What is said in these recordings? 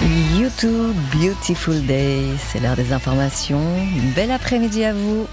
YouTube, Beautiful Day, c'est l'heure des informations. Une belle après-midi à vous.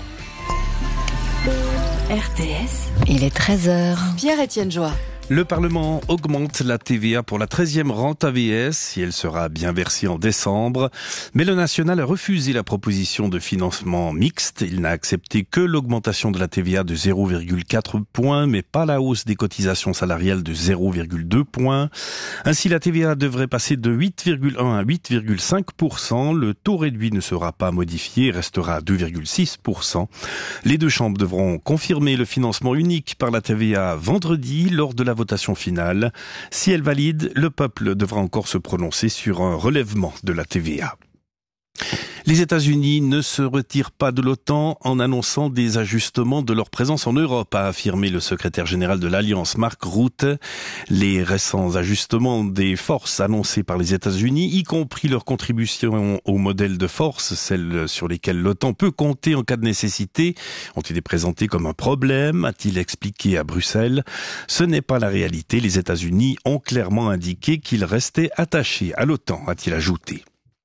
RTS, il est 13h. Pierre-Étienne Joie. Le Parlement augmente la TVA pour la 13e rente AVS et elle sera bien versée en décembre. Mais le national a refusé la proposition de financement mixte. Il n'a accepté que l'augmentation de la TVA de 0,4 points, mais pas la hausse des cotisations salariales de 0,2 points. Ainsi, la TVA devrait passer de 8,1 à 8,5%. Le taux réduit ne sera pas modifié et restera à 2,6%. Les deux chambres devront confirmer le financement unique par la TVA vendredi lors de la votation finale. Si elle valide, le peuple devra encore se prononcer sur un relèvement de la TVA. Les États-Unis ne se retirent pas de l'OTAN en annonçant des ajustements de leur présence en Europe, a affirmé le secrétaire général de l'Alliance, Mark Rutte. Les récents ajustements des forces annoncés par les États-Unis, y compris leur contribution au modèle de force, celles sur lesquelles l'OTAN peut compter en cas de nécessité, ont été présentés comme un problème, a-t-il expliqué à Bruxelles. Ce n'est pas la réalité. Les États-Unis ont clairement indiqué qu'ils restaient attachés à l'OTAN, a-t-il ajouté.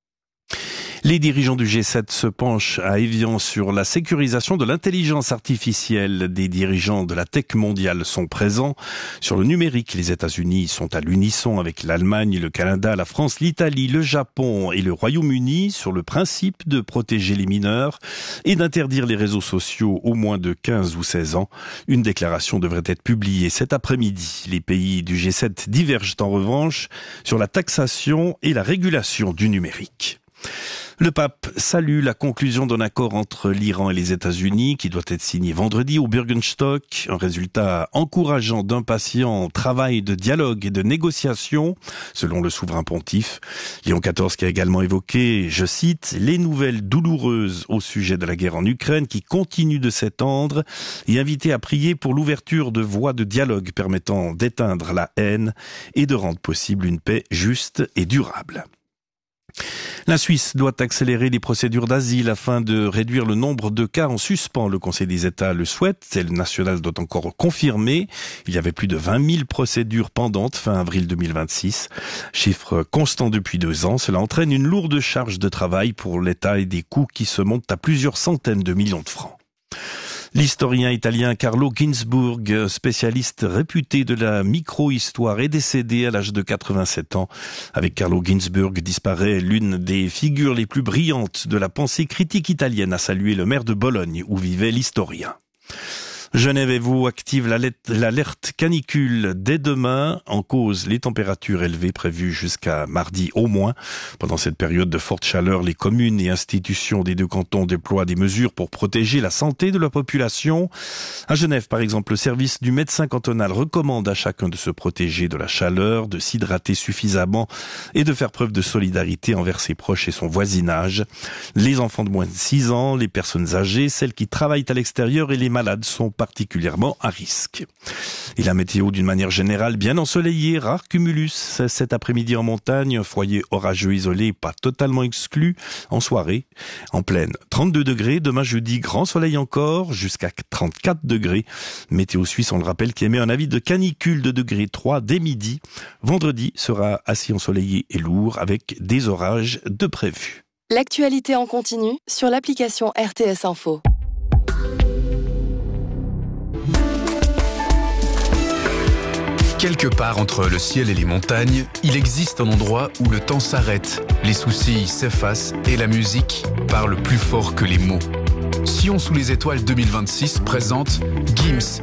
Les dirigeants du G7 se penchent à Évian sur la sécurisation de l'intelligence artificielle. Des dirigeants de la tech mondiale sont présents. Sur le numérique, les États-Unis sont à l'unisson avec l'Allemagne, le Canada, la France, l'Italie, le Japon et le Royaume-Uni sur le principe de protéger les mineurs et d'interdire les réseaux sociaux aux moins de 15 ou 16 ans. Une déclaration devrait être publiée cet après-midi. Les pays du G7 divergent en revanche sur la taxation et la régulation du numérique. Le pape salue la conclusion d'un accord entre l'Iran et les États-Unis qui doit être signé vendredi au Bürgenstock, un résultat encourageant d'un patient travail de dialogue et de négociation, selon le souverain pontife. Léon XIV qui a également évoqué, je cite, les nouvelles douloureuses au sujet de la guerre en Ukraine qui continue de s'étendre et invité à prier pour l'ouverture de voies de dialogue permettant d'éteindre la haine et de rendre possible une paix juste et durable. La Suisse doit accélérer les procédures d'asile afin de réduire le nombre de cas en suspens. Le Conseil des États le souhaite et le national doit encore confirmer. Il y avait plus de 20 000 procédures pendantes fin avril 2026. Chiffre constant depuis 2 ans. Cela entraîne une lourde charge de travail pour l'État et des coûts qui se montent à plusieurs centaines de millions de francs. L'historien italien Carlo Ginzburg, spécialiste réputé de la micro-histoire, est décédé à l'âge de 87 ans. Avec Carlo Ginzburg disparaît l'une des figures les plus brillantes de la pensée critique italienne, a salué le maire de Bologne où vivait l'historien. Genève et Vaud active l'alerte canicule dès demain, en cause les températures élevées prévues jusqu'à mardi au moins. Pendant cette période de forte chaleur, les communes et institutions des 2 cantons déploient des mesures pour protéger la santé de la population. À Genève, par exemple, le service du médecin cantonal recommande à chacun de se protéger de la chaleur, de s'hydrater suffisamment et de faire preuve de solidarité envers ses proches et son voisinage. Les enfants de moins de 6 ans, les personnes âgées, celles qui travaillent à l'extérieur et les malades sont particulièrement à risque. Et la météo d'une manière générale bien ensoleillée, rare cumulus cet après-midi en montagne, un foyer orageux isolé pas totalement exclu en soirée, en pleine 32 degrés, demain jeudi grand soleil encore jusqu'à 34 degrés. Météo Suisse, on le rappelle, qui émet un avis de canicule de degré 3 dès midi. Vendredi sera assez ensoleillé et lourd avec des orages de prévus. L'actualité en continu sur l'application RTS Info. Quelque part entre le ciel et les montagnes, il existe un endroit où le temps s'arrête, les soucis s'effacent et la musique parle plus fort que les mots. Sion sous les étoiles 2026 présente Gims,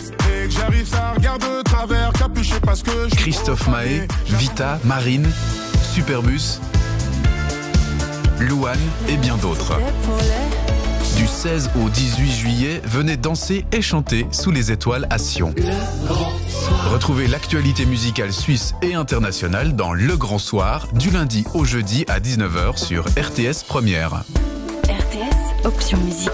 Christophe Mahé, Vita, Marine, Superbus, Louane et bien d'autres. Du 16 au 18 juillet, venez danser et chanter sous les étoiles à Sion. Retrouvez l'actualité musicale suisse et internationale dans Le Grand Soir, du lundi au jeudi à 19h sur RTS Première. RTS, option musique.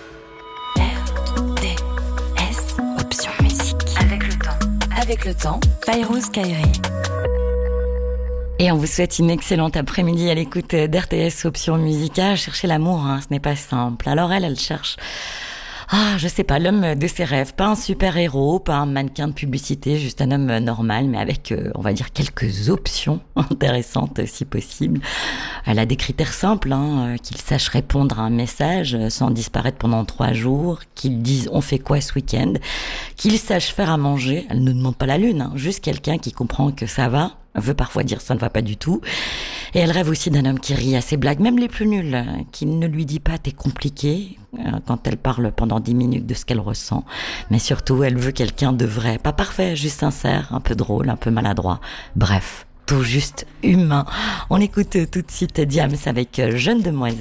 RTS, option musique. Avec le temps. Avec le temps, Fairouz Kairi. Et on vous souhaite une excellente après-midi à l'écoute d'RTS Option Musicale. Chercher l'amour, ce n'est pas simple. Alors elle cherche Je sais pas, l'homme de ses rêves, pas un super-héros, pas un mannequin de publicité, juste un homme normal, mais avec, on va dire, quelques options intéressantes si possible. Elle a des critères simples, qu'il sache répondre à un message sans disparaître pendant 3 jours, qu'il dise on fait quoi ce week-end, qu'il sache faire à manger. Elle ne demande pas la lune, juste quelqu'un qui comprend que ça va, veut parfois dire ça ne va pas du tout. Et elle rêve aussi d'un homme qui rit à ses blagues, même les plus nulles, qui ne lui dit pas t'es compliqué quand elle parle pendant 10 minutes de ce qu'elle ressent. Mais surtout, elle veut quelqu'un de vrai, pas parfait, juste sincère, un peu drôle, un peu maladroit. Bref, tout juste humain. On écoute tout de suite Diams avec Jeune Demoiselle.